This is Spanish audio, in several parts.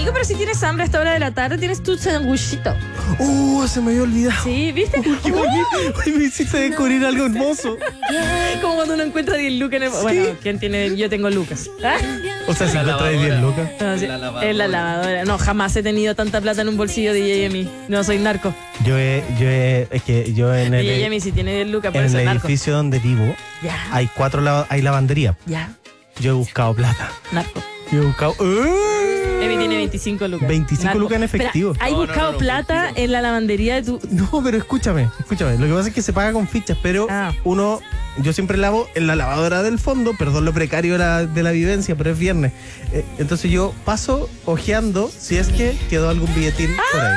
Amigo, pero si tienes hambre a esta hora de la tarde, tienes tu sanguchito. Se me había olvidado. Sí, ¿viste? Qué bonito. Hoy me hiciste descubrir algo hermoso. Como cuando uno encuentra 10 lucas en el... Bueno, ¿quién tiene? Yo tengo lucas. ¿Ah? O sea, si encuentras 10 lucas. No, sí, en la lavadora. No, jamás he tenido tanta plata en un bolsillo de DJ. No, soy narco. Es que yo en el... DJ si tiene 10 lucas, por En eso el narco. edificio donde vivo Ya. hay hay lavandería. Ya, Yo he buscado plata. narco. Yo he buscado... Emi tiene 25 lucas. 25 Narco. lucas en efectivo. Espera, ¿hay buscado plata en la lavandería de tu...? No, pero escúchame. Lo que pasa es que se paga con fichas, pero yo siempre lavo en la lavadora del fondo, perdón lo precario de la vivencia, pero es viernes. Entonces yo paso ojeando si es que quedó algún billetín por ahí.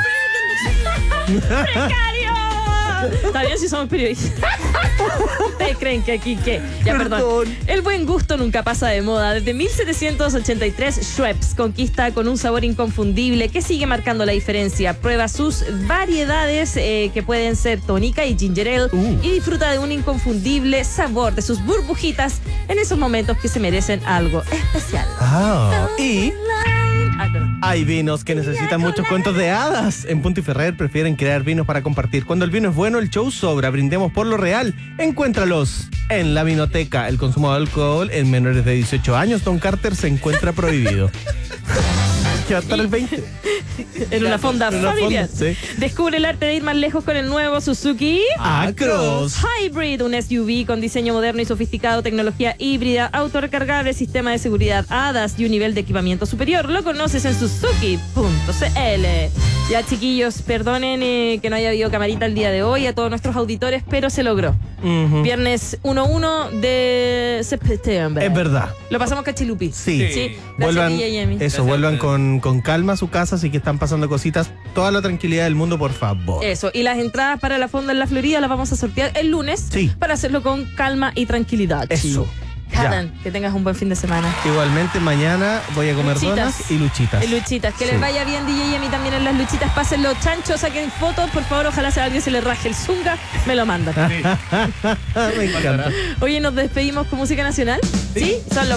¡Precario! Está bien si somos periodistas. ¿Ustedes creen que aquí qué? Ya, perdón. El buen gusto nunca pasa de moda. Desde 1783, Schweppes conquista con un sabor inconfundible que sigue marcando la diferencia. Prueba sus variedades que pueden ser tónica y ginger ale y disfruta de un inconfundible sabor de sus burbujitas en esos momentos que se merecen algo especial. Y hay vinos que necesitan muchos cuentos de hadas. En Punto y Ferrer prefieren crear vinos para compartir. Cuando el vino es bueno, el show sobra. Brindemos por lo real. Encuéntralos en la vinoteca. El consumo de alcohol en menores de 18 años, Don Carter, se encuentra prohibido. Que va a estar el 20. En una fonda familiar. Sí. Descubre el arte de ir más lejos con el nuevo Suzuki Acros Hybrid, un SUV con diseño moderno y sofisticado, tecnología híbrida, autorrecargable, sistema de seguridad ADAS y un nivel de equipamiento superior. Lo conoces en Suzuki.cl. Ya, chiquillos, perdonen que no haya habido camarita el día de hoy a todos nuestros auditores, pero se logró. Viernes 1-1 de septiembre. Es verdad. Lo pasamos cachilupi. Sí. Gracias, Vuelvan, DJ Yemi. vuelvan con calma a su casa, así que están pasando cositas. Toda la tranquilidad del mundo, por favor. Eso, y las entradas para la fonda en la Florida las vamos a sortear el lunes. Sí. Para hacerlo con calma y tranquilidad. Eso. Hadan, que tengas un buen fin de semana. Igualmente, mañana voy a comer Luchitas. donas y luchitas. Luchitas, que les vaya bien, DJ, y a mí también en las luchitas. Pásenlo, chanchos, saquen fotos, por favor. Ojalá si a alguien se le raje el zunga, me lo mandan. Me encanta. Oye, nos despedimos con música nacional. ¿Sí? Son los